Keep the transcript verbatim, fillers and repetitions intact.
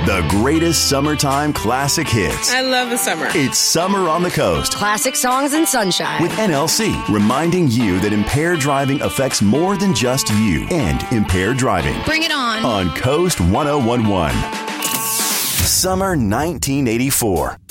The greatest summertime classic hits. I love the summer. It's Summer on the Coast. Classic songs and sunshine. With N L C, reminding you that impaired driving affects more than just you and impaired driving. Bring it on. On Coast ten eleven. Summer nineteen eighty-four.